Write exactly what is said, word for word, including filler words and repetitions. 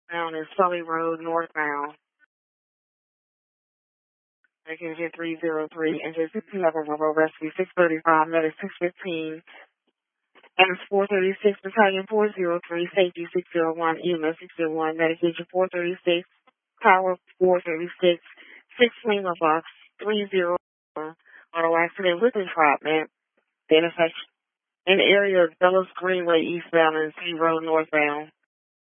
Down is Sully Road, northbound. Engine three zero three, engine sixteen level Bravo Rescue six thirty-five, medic six fifteen, and it's four thirty-six, battalion four zero three, safety six zero one, E M S six zero one, medication four thirty-six, power four thirty-six, six Lima Box three zero four, auto accident with entrapment, the intersection in the area of Dulles Greenway eastbound and C Road northbound.